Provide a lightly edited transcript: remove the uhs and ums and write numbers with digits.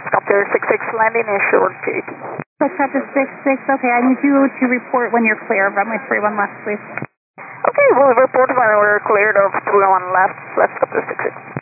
Helicopter 66 landing in short J. Helicopter 66, okay, I need you to report when you're clear of runway 31 left, please. Okay, we'll report when we're cleared of 31 left, Helicopter 66.